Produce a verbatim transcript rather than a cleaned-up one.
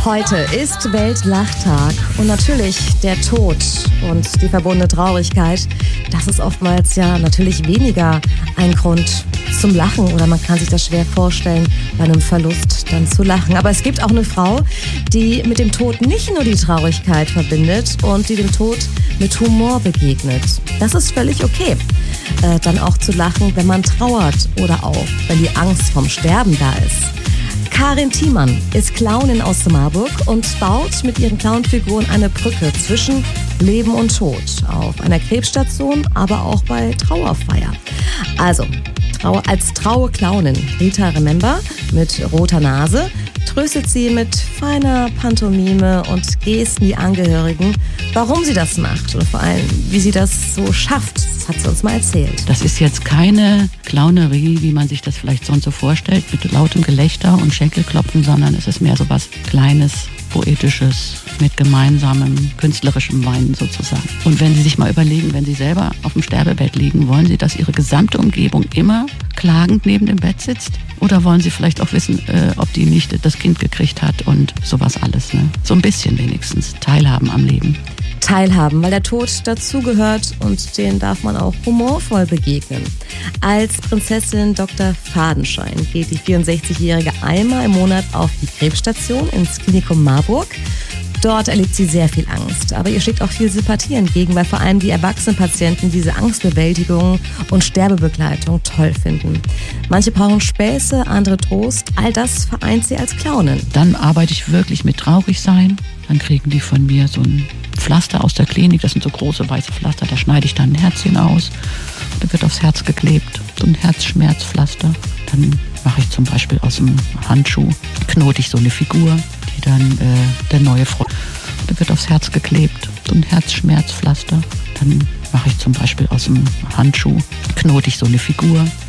Heute ist Weltlachtag und natürlich der Tod und die verbundene Traurigkeit, das ist oftmals ja natürlich weniger ein Grund zum Lachen oder man kann sich das schwer vorstellen, bei einem Verlust dann zu lachen. Aber es gibt auch eine Frau, die mit dem Tod nicht nur die Traurigkeit verbindet und die dem Tod mit Humor begegnet. Das ist völlig okay, äh, dann auch zu lachen, wenn man trauert oder auch, wenn die Angst vom Sterben da ist. Karin Thiemann ist Clownin aus Marburg und baut mit ihren Clownfiguren eine Brücke zwischen Leben und Tod auf einer Krebsstation, aber auch bei Trauerfeier. Also, Trau- als traue Clownin Rita Remember mit roter Nase tröstet sie mit feiner Pantomime und Gesten die Angehörigen, warum sie das macht und vor allem, wie sie das so schafft. Das hat sie uns mal erzählt. Das ist jetzt keine Clownerie, wie man sich das vielleicht sonst so vorstellt, mit lautem Gelächter und Schenkelklopfen, sondern es ist mehr so was Kleines, Poetisches, mit gemeinsamem künstlerischem Weinen sozusagen. Und wenn Sie sich mal überlegen, wenn Sie selber auf dem Sterbebett liegen, wollen Sie, dass Ihre gesamte Umgebung immer klagend neben dem Bett sitzt? Oder wollen Sie vielleicht auch wissen, äh, ob die Nichte das Kind gekriegt hat und sowas alles, ne? So ein bisschen wenigstens teilhaben am Leben. Teilhaben, weil der Tod dazugehört und den darf man auch humorvoll begegnen. Als Prinzessin Doktor Fadenschein geht die vierundsechzigjährige einmal im Monat auf die Krebsstation ins Klinikum Marburg. Dort erlebt sie sehr viel Angst, aber ihr schlägt auch viel Sympathie entgegen, weil vor allem die erwachsenen Patienten diese Angstbewältigung und Sterbebegleitung toll finden. Manche brauchen Späße, andere Trost, all das vereint sie als Clownin. Dann arbeite ich wirklich mit Traurigsein, dann kriegen die von mir so ein Pflaster aus der Klinik, das sind so große weiße Pflaster, da schneide ich dann ein Herzchen aus, dann wird aufs Herz geklebt, so ein Herzschmerzpflaster. Dann mache ich zum Beispiel aus dem Handschuh, knote ich so eine Figur, die dann äh, der neue Freund, dann wird aufs Herz geklebt, so ein Herzschmerzpflaster. Dann mache ich zum Beispiel aus dem Handschuh, knote ich so eine Figur,